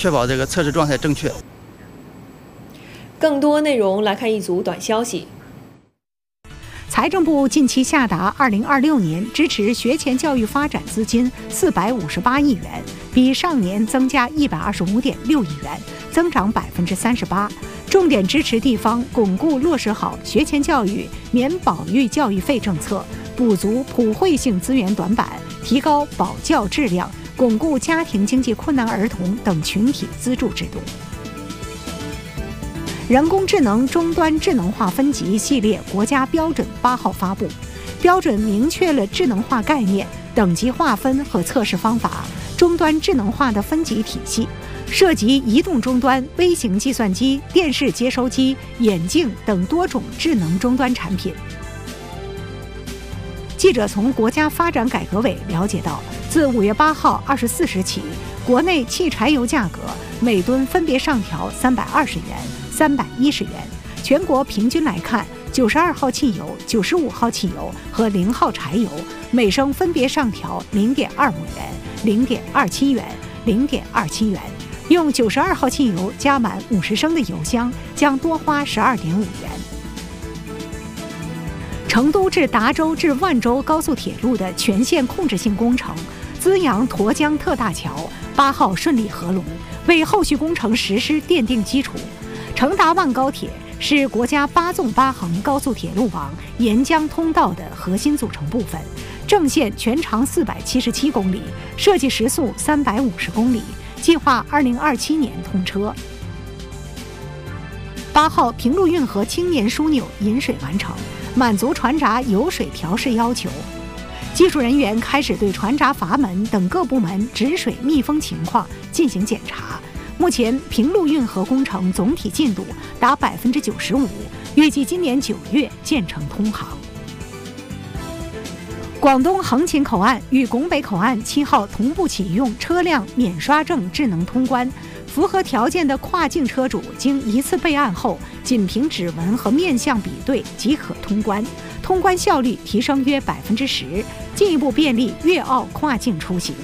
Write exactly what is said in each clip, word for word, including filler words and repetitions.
确保这个测试状态正确。 更多内容来看一组短消息。 财政部近期下达二零二六年支持学前教育发展资金四百五十八亿元，比上年增加一百二十五点六亿元，增长百分之三十八。重点支持地方巩固落实好学前教育免保育教育费政策，补足普惠性资源短板，提高保教质量，巩固家庭经济困难儿童等群体资助制度。人工智能终端智能化分级系列国家标准八号发布，标准明确了智能化概念、等级划分和测试方法，终端智能化的分级体系涉及移动终端、微型计算机、电视接收机、眼镜等多种智能终端产品。记者从国家发展改革委了解到，自五月八号二十四时起，国内汽柴油价格每吨分别上调三百二十元、三百一十元。全国平均来看，九十二号汽油、九十五号汽油和零号柴油每升分别上调零点二五元、零点二七元、零点二七元。用九十二号汽油加满五十升的油箱将多花十二点五元。成都至达州至万州高速铁路的全线控制性工程资阳沱江特大桥八号顺利合龙，为后续工程实施奠定基础。成达万高铁是国家八纵八横高速铁路网沿江通道的核心组成部分，正线全长四百七十七公里，设计时速三百五十公里，计划二零二七年通车。八号平陆运河青年枢纽引水完成，满足船闸油水调试要求。技术人员开始对船闸阀门等各部门止水密封情况进行检查。目前平陆运河工程总体进度达百分之九十五，预计今年九月建成通航。广东横琴口岸与拱北口岸七号同步启用车辆免刷证智能通关，符合条件的跨境车主经一次备案后，仅凭指纹和面相比对即可通关，通关效率提升约百分之十，进一步便利粤澳跨境出行。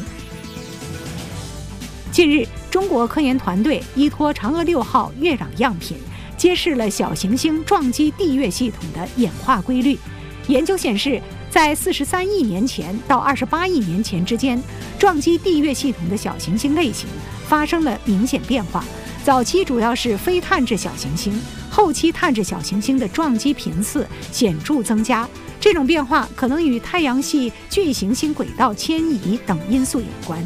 近日，中国科研团队依托嫦娥六号月壤样品，揭示了小行星撞击地月系统的演化规律。研究显示，在四十三亿年前到二十八亿年前之间，撞击地月系统的小行星类型发生了明显变化。早期主要是非碳质小行星，后期碳质小行星的撞击频次显著增加。这种变化可能与太阳系巨行星轨道迁移等因素有关。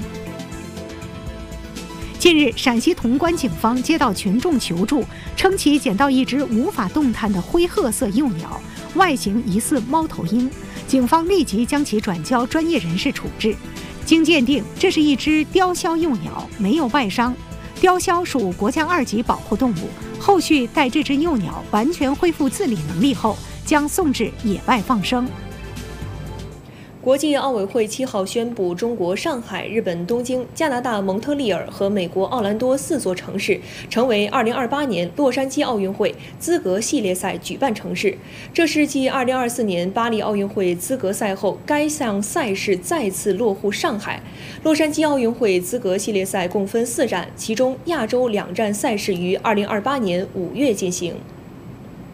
近日，陕西潼关警方接到群众求助，称其捡到一只无法动弹的灰褐色幼鸟，外形疑似猫头鹰。警方立即将其转交专业人士处置。经鉴定，这是一只雕鸮幼鸟，没有外伤。雕鸮属国家二级保护动物，后续待这只幼鸟完全恢复自理能力后，将送至野外放生。 国际奥委会七号宣布，中国上海、日本东京、加拿大蒙特利尔和美国奥兰多四座城市成为二零二八年洛杉矶奥运会资格系列赛举办城市。这是继二零二四年巴黎奥运会资格赛后，该项赛事再次落户上海。洛杉矶奥运会资格系列赛共分四站，其中亚洲两站赛事于二零二八年五月进行。